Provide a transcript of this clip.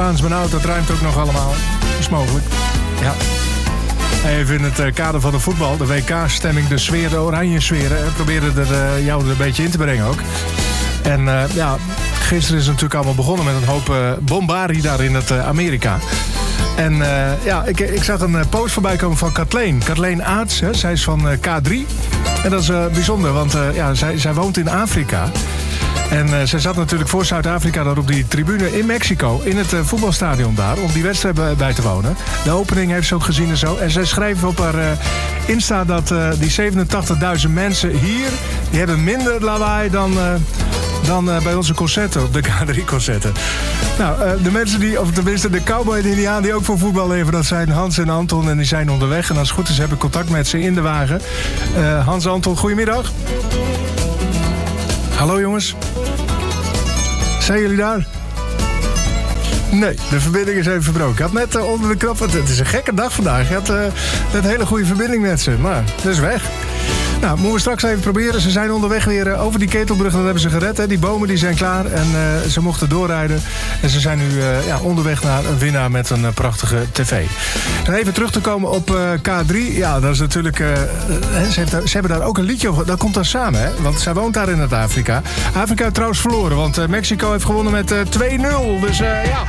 Spaans benauwd, dat ruimt ook nog allemaal. Dat is mogelijk. Ja. Even in het kader van de voetbal, de WK-stemming, de sfeer, de oranje sfeer. Probeerde jou er een beetje in te brengen ook. En gisteren is het natuurlijk allemaal begonnen met een hoop bombarie daar in het Amerika. En ik zag een post voorbij komen van Kathleen Aarts. Hè. Zij is van K3. En dat is bijzonder, want zij woont in Afrika. En zij zat natuurlijk voor Zuid-Afrika daar op die tribune in Mexico, in het voetbalstadion daar, om die wedstrijd bij te wonen. De opening heeft ze ook gezien en zo. En zij schreef op haar Insta dat die 87.000 mensen hier, die hebben minder lawaai dan bij onze concerten, op de K3-concerten. Nou, de mensen die, of tenminste de cowboy en de indiaan die ook voor voetbal leven, dat zijn Hans en Anton en die zijn onderweg. En als het goed is heb ik contact met ze in de wagen. Hans en Anton, goedemiddag. Hallo jongens. Zijn jullie daar? Nee, de verbinding is even verbroken. Ik had net onder de knop, het is een gekke dag vandaag. Je had net een hele goede verbinding met ze, maar het is weg. Nou, moeten we straks even proberen. Ze zijn onderweg weer over die Ketelbrug. Dat hebben ze gered. Hè. Die bomen die zijn klaar. En ze mochten doorrijden. En ze zijn nu onderweg naar een winnaar met een prachtige tv. En even terug te komen op K3. Ja, dat is natuurlijk... ze hebben daar ook een liedje over. Dat komt daar samen, hè. Want zij woont daar in het Afrika. Afrika heeft trouwens verloren. Want Mexico heeft gewonnen met 2-0. Dus ja...